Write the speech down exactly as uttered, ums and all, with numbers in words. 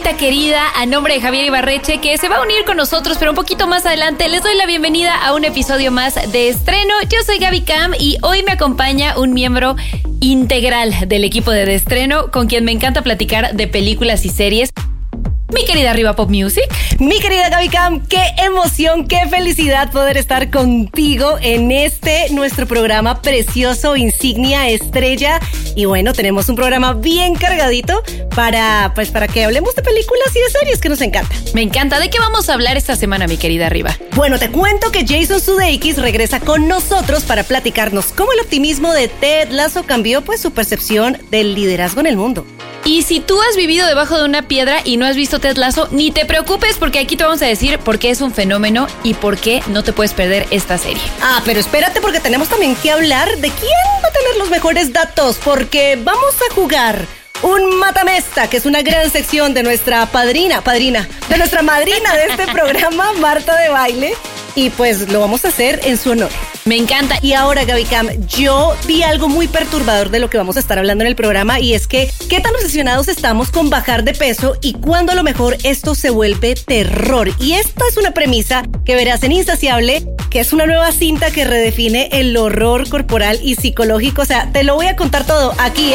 bandita querida, a nombre de Javier Ibarreche, que se va a unir con nosotros, pero un poquito más adelante les doy la bienvenida a un episodio más de Estreno. Yo soy Gaby Cam y hoy me acompaña un miembro integral del equipo de, de Estreno, con quien me encanta platicar de películas y series. Mi querida Riva Pop Music. Mi querida Gaby Cam, qué emoción, qué felicidad poder estar contigo en este, nuestro programa precioso, insignia, estrella. Y bueno, tenemos un programa bien cargadito para, pues, para que hablemos de películas y de series que nos encanta. Me encanta. ¿De qué vamos a hablar esta semana, mi querida Riva? Bueno, te cuento que Jason Sudeikis regresa con nosotros para platicarnos cómo el optimismo de Ted Lasso cambió, pues, su percepción del liderazgo en el mundo. Y si tú has vivido debajo de una piedra y no has visto Ted Lasso, ni te preocupes, porque aquí te vamos a decir por qué es un fenómeno y por qué no te puedes perder esta serie. Ah, pero espérate, porque tenemos también que hablar de quién va a tener los mejores datos, porque vamos a jugar un Matamesta, que es una gran sección de nuestra padrina, padrina, de nuestra madrina de este programa, Marta de Baile. Y pues lo vamos a hacer en su honor. Me encanta. Y ahora, Gaby Cam, yo vi algo muy perturbador de lo que vamos a estar hablando en el programa, y es que qué tan obsesionados estamos con bajar de peso y cuándo a lo mejor esto se vuelve terror. Y esta es una premisa que verás en Insaciable, que es una nueva cinta que redefine el horror corporal y psicológico. O sea, te lo voy a contar todo aquí,